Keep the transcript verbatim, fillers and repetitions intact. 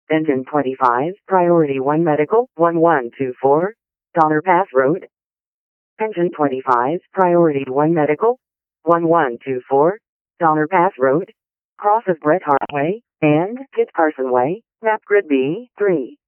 Engine twenty-five, Priority one Medical, one one two four, Donner Pass Road. Engine twenty-five, Priority one Medical, one one two four, Donner Pass Road. Cross of Bret Hart Way and Kit Carson Way, Map Grid B three.